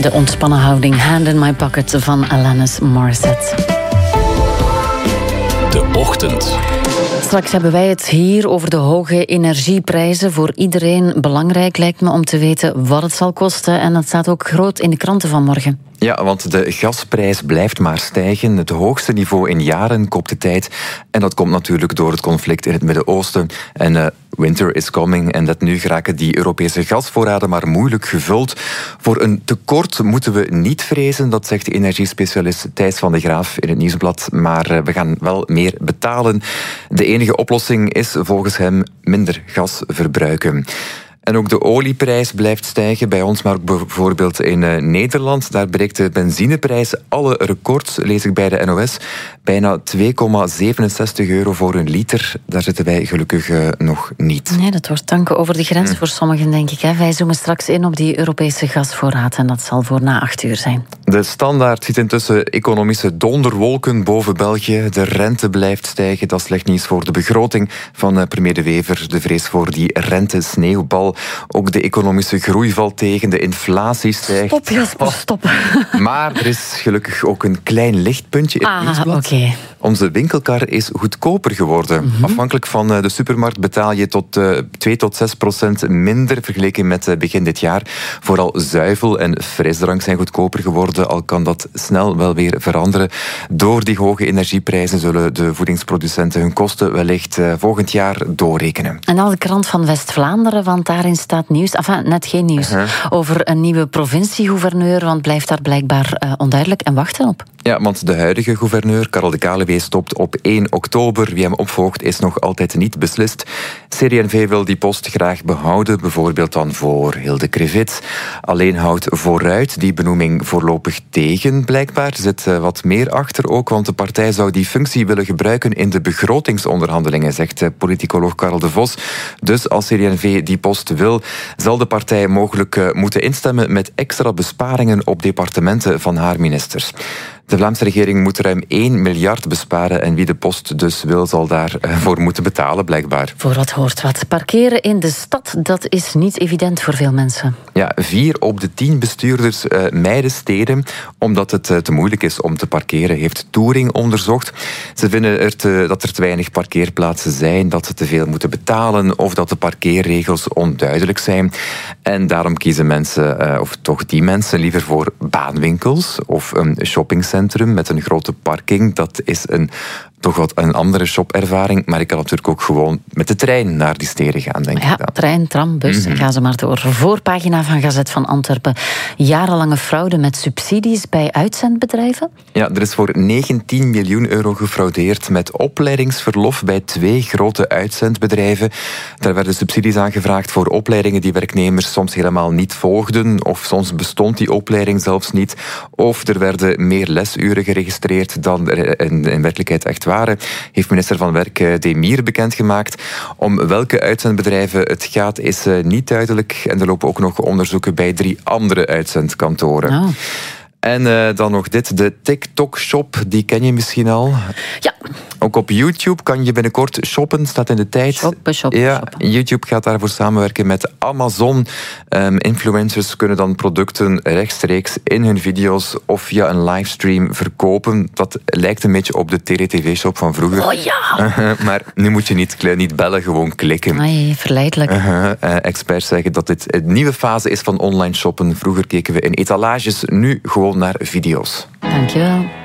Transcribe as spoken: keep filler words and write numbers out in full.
De ontspannen houding, Hand in My Pocket van Alanis Morissette. De Ochtend. Straks hebben wij het hier over de hoge energieprijzen. Voor iedereen belangrijk lijkt me om te weten wat het zal kosten. En dat staat ook groot in de kranten van morgen. Ja, want de gasprijs blijft maar stijgen. Het hoogste niveau in jaren koopt de tijd. En dat komt natuurlijk door het conflict in het Midden-Oosten. En uh, winter is coming. En dat nu geraken die Europese gasvoorraden maar moeilijk gevuld. Voor een tekort moeten we niet vrezen, dat zegt de energiespecialist Thijs van de Graaf in het Nieuwsblad. Maar uh, we gaan wel meer betalen. De enige oplossing is volgens hem minder gas verbruiken. En ook de olieprijs blijft stijgen bij ons, maar ook bijvoorbeeld in uh, Nederland. Daar breekt de benzineprijs alle records, lees ik bij de N O S. Bijna twee komma zevenenzestig euro voor een liter. Daar zitten wij gelukkig uh, nog niet. Nee, dat wordt tanken over de grens hm. voor sommigen, denk ik. Hè. Wij zoomen straks in op die Europese gasvoorraad en dat zal voor na acht uur zijn. De Standaard ziet intussen economische donderwolken boven België. De rente blijft stijgen. Dat is slecht nieuws voor de begroting van uh, premier De Wever. De vrees voor die rente-sneeuwbal. Ook de economische groei valt tegen, de inflatie stijgt. Stop, Jasper, stop. Maar er is gelukkig ook een klein lichtpuntje in het ah, Nieuwsblad. Okay. Onze winkelkar is goedkoper geworden. Mm-hmm. Afhankelijk van de supermarkt betaal je tot uh, twee tot zes procent minder vergeleken met uh, begin dit jaar. Vooral zuivel en frisdrank zijn goedkoper geworden, al kan dat snel wel weer veranderen. Door die hoge energieprijzen zullen de voedingsproducenten hun kosten wellicht uh, volgend jaar doorrekenen. En al de krant van West-Vlaanderen, want daarin staat nieuws, enfin, net geen nieuws, uh-huh. over een nieuwe provinciegouverneur, want blijft daar blijkbaar uh, onduidelijk en wachten op. Ja, want de huidige gouverneur, Karel de Kalewee, stopt op één oktober. Wie hem opvolgt is nog altijd niet beslist. C D en V wil die post graag behouden, bijvoorbeeld dan voor Hilde Krevits. Alleen houdt Vooruit die benoeming voorlopig tegen, blijkbaar. Er zit uh, wat meer achter ook, want de partij zou die functie willen gebruiken in de begrotingsonderhandelingen, zegt uh, politicoloog Karel de Vos. Dus als C D en V die post wil, zal de partij mogelijk uh, moeten instemmen met extra besparingen op departementen van haar ministers. De Vlaamse regering moet ruim één miljard besparen en wie de post dus wil, zal daarvoor moeten betalen, blijkbaar. Voor wat hoort wat. Parkeren in de stad, dat is niet evident voor veel mensen. Ja, vier op de tien bestuurders uh, mijden steden omdat het uh, te moeilijk is om te parkeren, heeft Touring onderzocht. Ze vinden er te, dat er te weinig parkeerplaatsen zijn, dat ze te veel moeten betalen of dat de parkeerregels onduidelijk zijn. En daarom kiezen mensen, uh, of toch die mensen, liever voor baanwinkels of een shoppingcentrum met een grote parking. Dat is een, toch wat een andere shopervaring, maar ik kan natuurlijk ook gewoon met de trein naar die steden gaan, denk ja, ik dan. Trein, tram, bus, mm-hmm. ga ze maar door. Voorpagina van Gazet van Antwerpen. Jarenlange fraude met subsidies bij uitzendbedrijven? Ja, er is voor negentien miljoen euro gefraudeerd met opleidingsverlof bij twee grote uitzendbedrijven. Daar werden subsidies aangevraagd voor opleidingen die werknemers soms helemaal niet volgden, of soms bestond die opleiding zelfs niet, of er werden meer lesuren geregistreerd dan er in, in werkelijkheid echt waren, heeft minister van Werk Demir bekendgemaakt. Om welke uitzendbedrijven het gaat is niet duidelijk. En er lopen ook nog onderzoeken bij drie andere uitzendkantoren. Oh. En uh, dan nog dit, de TikTok-shop, die ken je misschien al. Ja. Ook op YouTube kan je binnenkort shoppen, staat in de tijd. Shoppen, shoppen, ja, shoppen. YouTube gaat daarvoor samenwerken met Amazon. Um, influencers kunnen dan producten rechtstreeks in hun video's of via een livestream verkopen. Dat lijkt een beetje op de T R T V-shop van vroeger. Oh ja! Uh-huh, maar nu moet je niet, niet bellen, gewoon klikken. Ai, verleidelijk. Uh-huh, uh, experts zeggen dat dit een nieuwe fase is van online shoppen. Vroeger keken we in etalages, nu gewoon naar video's. Dankjewel.